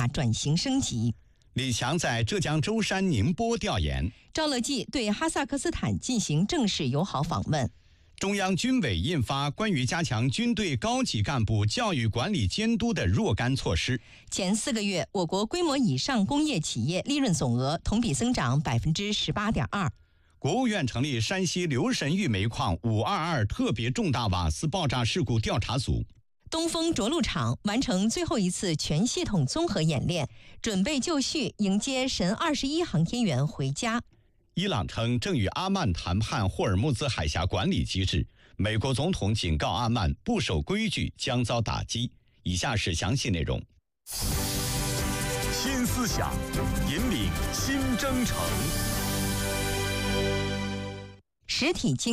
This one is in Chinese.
转型升级。 李强在浙江舟山、宁波调研。 赵乐际对哈萨克斯坦进行正式友好访问。 中央军委印发关于加强军队高级干部教育管理监督的若干措施。 前4个月，我国规模以上工业企业利润总额同比增长18.2%。 国务院成立山西留神峪煤矿522特别重大瓦斯爆炸事故调查组。 东风着陆场完成最后一次全系统综合演练，准备就绪，迎接神21航天员回家。 伊朗称正与阿曼谈判霍尔木兹海峡管理机制，美国总统警告阿曼不守规矩将遭打击。以下是详细内容。 新思想，引领新征程。 实体经